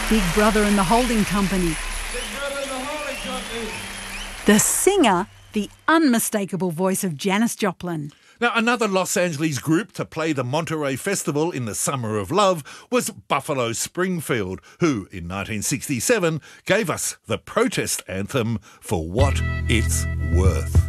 Big Brother and the Holding Company. The singer, the unmistakable voice of Janis Joplin. Now, another Los Angeles group to play the Monterey Festival in the Summer of Love was Buffalo Springfield, who, in 1967, gave us the protest anthem For What It's Worth.